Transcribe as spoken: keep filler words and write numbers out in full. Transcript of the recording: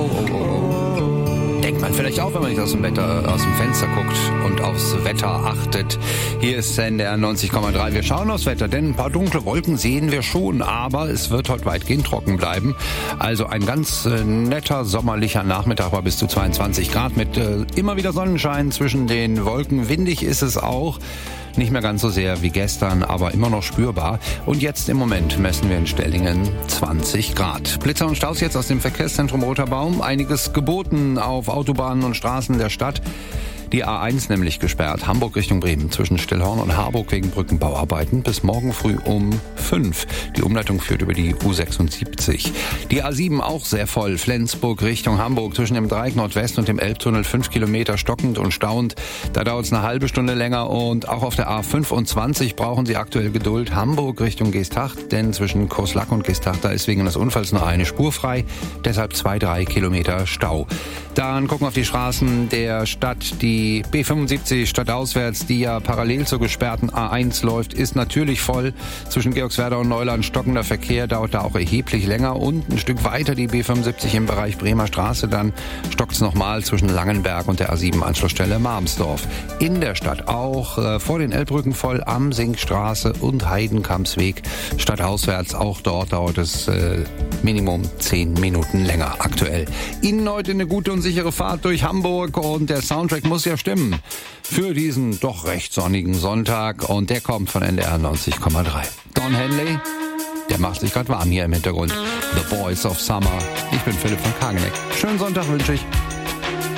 oh, oh, oh, oh. Denkt man vielleicht auch, wenn man nicht aus dem Wetter, aus dem Fenster guckt und aufs Wetter achtet. Hier ist N D R neunzig Komma drei. Wir schauen aufs Wetter, denn ein paar dunkle Wolken sehen wir schon, aber es wird heute weitgehend trocken bleiben. Also ein ganz äh, netter sommerlicher Nachmittag war bis zu zweiundzwanzig Grad mit äh, immer wieder Sonnenschein zwischen den Wolken. Windig ist es auch. Nicht mehr ganz so sehr wie gestern, aber immer noch spürbar. Und jetzt im Moment messen wir in Stellingen zwanzig Grad. Blitzer und Staus jetzt aus dem Verkehrszentrum Roter Baum. Einiges geboten auf Autobahnen und Straßen der Stadt. Die A eins nämlich gesperrt. Hamburg Richtung Bremen zwischen Stillhorn und Harburg wegen Brückenbauarbeiten bis morgen früh um fünf. Die Umleitung führt über die U sechsundsiebzig. Die A sieben auch sehr voll. Flensburg Richtung Hamburg zwischen dem Dreieck Nordwest und dem Elbtunnel fünf Kilometer stockend und stauend. Da dauert es eine halbe Stunde länger und auch auf der A fünfundzwanzig brauchen Sie aktuell Geduld. Hamburg Richtung Geesthacht, denn zwischen Coslach und Geesthacht, da ist wegen des Unfalls nur eine Spur frei. Deshalb zwei, drei Kilometer Stau. Dann gucken wir auf die Straßen der Stadt. Die Die B fünfundsiebzig stadtauswärts, die ja parallel zur gesperrten A eins läuft, ist natürlich voll. Zwischen Georgswerda und Neuland stockender Verkehr, dauert da auch erheblich länger. Und ein Stück weiter die B fünfundsiebzig im Bereich Bremer Straße, dann stockt es nochmal zwischen Langenberg und der A sieben Anschlussstelle Marmsdorf. In der Stadt auch äh, vor den Elbbrücken voll am Sinkstraße und Heidenkampsweg. Stadtauswärts, auch dort dauert es äh, Minimum zehn Minuten länger aktuell. Ihnen heute eine gute und sichere Fahrt durch Hamburg und der Soundtrack muss ja stimmen für diesen doch recht sonnigen Sonntag und der kommt von N D R neunzig Komma drei. Don Henley, der macht sich gerade warm hier im Hintergrund. The Boys of Summer. Ich bin Philipp von Kageneck. Schönen Sonntag wünsche ich.